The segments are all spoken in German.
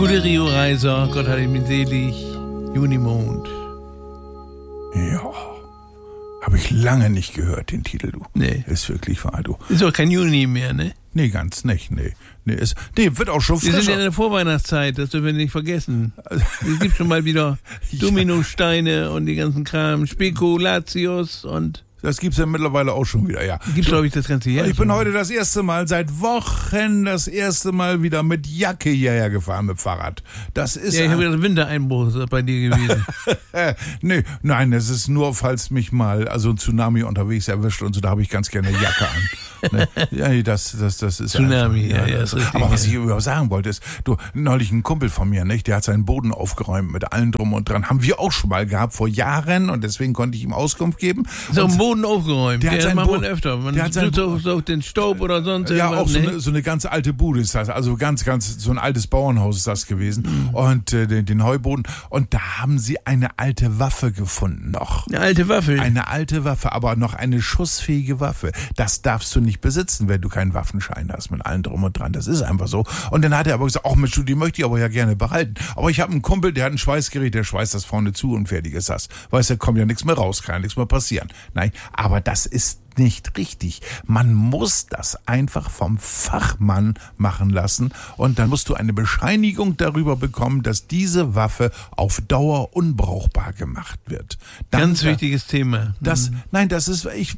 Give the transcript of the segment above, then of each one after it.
Gute Rio Reiser, Gott hat ihn selig, Junimond. Ja, habe ich lange nicht gehört, den Titel, du. Nee. Ist wirklich wahr, du. Ist auch kein Juni mehr, ne? Nee, ganz nicht, nee. Nee, wird auch schon Wir sind ja frischer. in der Vorweihnachtszeit, das dürfen wir nicht vergessen. Es gibt schon mal wieder Dominosteine und die ganzen Kram, Spekulatius und... Das gibt's ja mittlerweile auch schon wieder, ja. Gibt's, glaube ich, das ganze Jahr. Ich bin heute das erste Mal, seit Wochen wieder mit Jacke hierher gefahren mit Fahrrad. Das ist... Ja, ich habe gedacht, Wintereinbruch ist das bei dir gewesen. Nein, es ist nur, falls mich mal ein Tsunami unterwegs erwischt und so, da habe ich ganz gerne Jacke an. Ne? Ja, das ist Tsunami, einfach, ja, ist richtig. Aber was ich überhaupt sagen wollte, ist, du, neulich ein Kumpel von mir, nicht, der hat seinen Boden aufgeräumt mit allem drum und dran. Haben wir auch schon mal gehabt, vor Jahren, und deswegen konnte ich ihm Auskunft geben. So ein Boden aufgeräumt, der hat seinen macht man Boden öfter. Man der hat seinen so den Staub oder sonst ja, irgendwas. auch so eine ganz alte Bude ist das, also ganz, so ein altes Bauernhaus ist das gewesen. Und den Heuboden. Und da haben sie eine alte Waffe gefunden noch. Eine alte Waffe. Eine alte Waffe, aber noch eine schussfähige Waffe. Das darfst du nicht besitzen, wenn du keinen Waffenschein hast, mit allem drum und dran. Das ist einfach so. Und dann hat er aber gesagt, ach Mensch, die möchte ich aber ja gerne behalten. Aber ich habe einen Kumpel, der hat ein Schweißgerät, der schweißt das vorne zu und fertig ist das. Weißt du, kommt ja nichts mehr raus, kann ja nichts mehr passieren. Nein, aber das ist nicht richtig. Man muss das einfach vom Fachmann machen lassen und dann musst du eine Bescheinigung darüber bekommen, dass diese Waffe auf Dauer unbrauchbar gemacht wird. Ganz wichtiges Thema. Nein, das ist, ich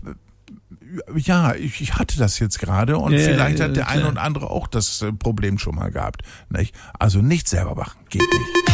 hatte das jetzt gerade und vielleicht hat der eine oder andere auch das Problem schon mal gehabt. Nicht? Also nicht selber machen, geht nicht.